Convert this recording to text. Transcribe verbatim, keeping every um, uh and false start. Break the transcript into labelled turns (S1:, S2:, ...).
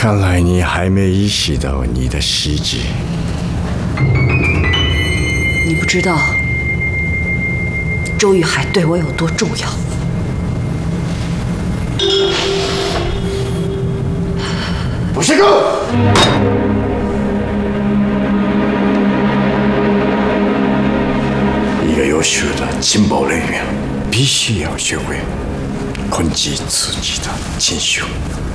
S1: 看来你还没意识到你的失职。
S2: 你不知道周玉海对我有多重要。
S1: 不是个。一个优秀的情报人员必须要学会控制自己的情绪。